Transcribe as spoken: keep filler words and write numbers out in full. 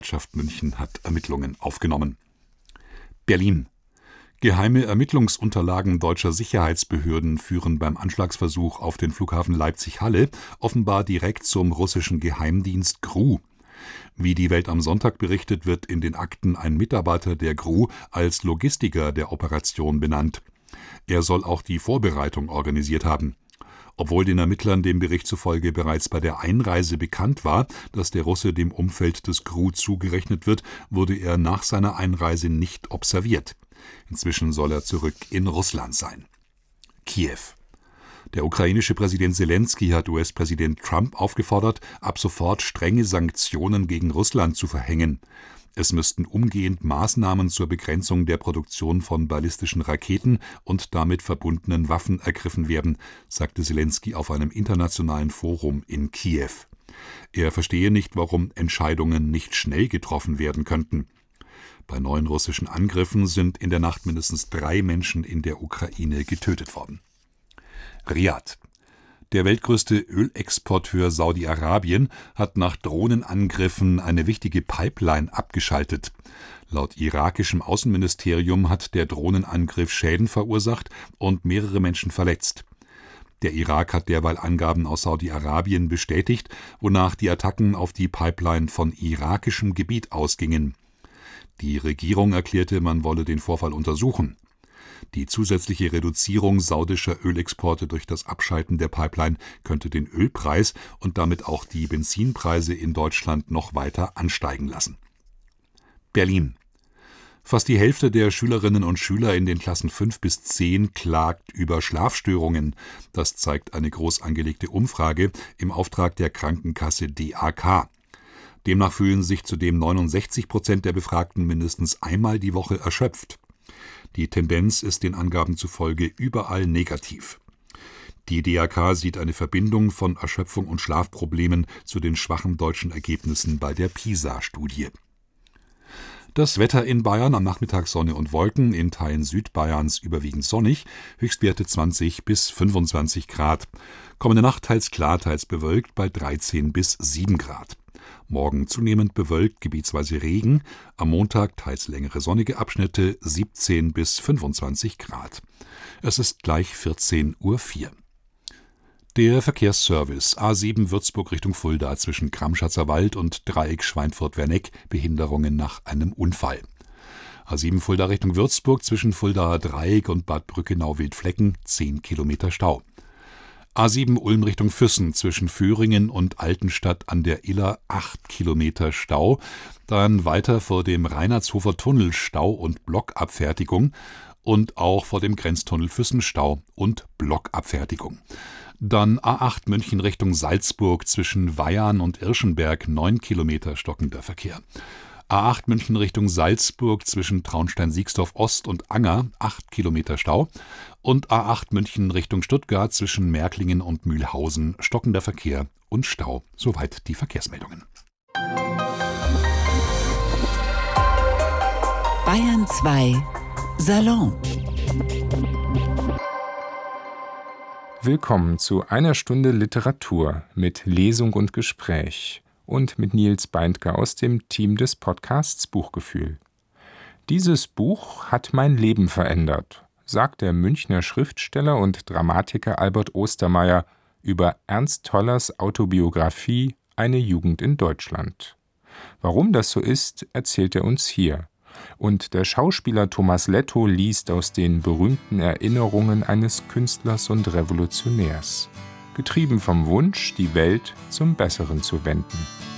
Staatsanwaltschaft München hat Ermittlungen aufgenommen. Berlin. Geheime Ermittlungsunterlagen deutscher Sicherheitsbehörden führen beim Anschlagsversuch auf den Flughafen Leipzig-Halle offenbar direkt zum russischen Geheimdienst G R U. Wie die Welt am Sonntag berichtet, wird in den Akten ein Mitarbeiter der G R U als Logistiker der Operation benannt. Er soll auch die Vorbereitung organisiert haben. Obwohl den Ermittlern dem Bericht zufolge bereits bei der Einreise bekannt war, dass der Russe dem Umfeld des G R U zugerechnet wird, wurde er nach seiner Einreise nicht observiert. Inzwischen soll er zurück in Russland sein. Kiew. Der ukrainische Präsident Selenskyj hat U S-Präsident Trump aufgefordert, ab sofort strenge Sanktionen gegen Russland zu verhängen. Es müssten umgehend Maßnahmen zur Begrenzung der Produktion von ballistischen Raketen und damit verbundenen Waffen ergriffen werden, sagte Selenskyj auf einem internationalen Forum in Kiew. Er verstehe nicht, warum Entscheidungen nicht schnell getroffen werden könnten. Bei neuen russischen Angriffen sind in der Nacht mindestens drei Menschen in der Ukraine getötet worden. Riad. Der weltgrößte Ölexporteur Saudi-Arabien hat nach Drohnenangriffen eine wichtige Pipeline abgeschaltet. Laut irakischem Außenministerium hat der Drohnenangriff Schäden verursacht und mehrere Menschen verletzt. Der Irak hat derweil Angaben aus Saudi-Arabien bestätigt, wonach die Attacken auf die Pipeline von irakischem Gebiet ausgingen. Die Regierung erklärte, man wolle den Vorfall untersuchen. Die zusätzliche Reduzierung saudischer Ölexporte durch das Abschalten der Pipeline könnte den Ölpreis und damit auch die Benzinpreise in Deutschland noch weiter ansteigen lassen. Berlin. Fast die Hälfte der Schülerinnen und Schüler in den Klassen fünf bis zehn klagt über Schlafstörungen. Das zeigt eine groß angelegte Umfrage im Auftrag der Krankenkasse D A K. Demnach fühlen sich zudem neunundsechzig Prozent der Befragten mindestens einmal die Woche erschöpft. Die Tendenz ist den Angaben zufolge überall negativ. Die D A K sieht eine Verbindung von Erschöpfung und Schlafproblemen zu den schwachen deutschen Ergebnissen bei der PISA-Studie. Das Wetter in Bayern: am Nachmittag Sonne und Wolken, in Teilen Südbayerns überwiegend sonnig, Höchstwerte zwanzig bis fünfundzwanzig Grad. Kommende Nacht teils klar, teils bewölkt bei dreizehn bis sieben Grad. Morgen zunehmend bewölkt, gebietsweise Regen, am Montag teils längere sonnige Abschnitte, siebzehn bis fünfundzwanzig Grad. Es ist gleich vierzehn Uhr vier. Der Verkehrsservice: A sieben Würzburg Richtung Fulda zwischen Kramschatzer Wald und Dreieck Schweinfurt-Werneck, Behinderungen nach einem Unfall. A sieben Fulda Richtung Würzburg zwischen Fuldaer Dreieck und Bad Brückenau-Wildflecken, zehn Kilometer Stau. A sieben Ulm Richtung Füssen zwischen Föhringen und Altenstadt an der Iller, acht Kilometer Stau. Dann weiter vor dem Reinhardshofer Tunnel Stau und Blockabfertigung und auch vor dem Grenztunnel Füssen Stau und Blockabfertigung. Dann A acht München Richtung Salzburg zwischen Weyarn und Irschenberg, neun Kilometer stockender Verkehr. A acht München Richtung Salzburg zwischen Traunstein-Siegsdorf Ost und Anger, acht Kilometer Stau. Und A acht München Richtung Stuttgart zwischen Märklingen und Mühlhausen, stockender Verkehr und Stau. Soweit die Verkehrsmeldungen. Bayern zwei Salon. Willkommen zu einer Stunde Literatur mit Lesung und Gespräch und mit Nils Beindker aus dem Team des Podcasts Buchgefühl. Dieses Buch hat mein Leben verändert, sagt der Münchner Schriftsteller und Dramatiker Albert Ostermeier über Ernst Tollers Autobiografie »Eine Jugend in Deutschland«. Warum das so ist, erzählt er uns hier. Und der Schauspieler Thomas Lettow liest aus den berühmten Erinnerungen eines Künstlers und Revolutionärs, getrieben vom Wunsch, die Welt zum Besseren zu wenden.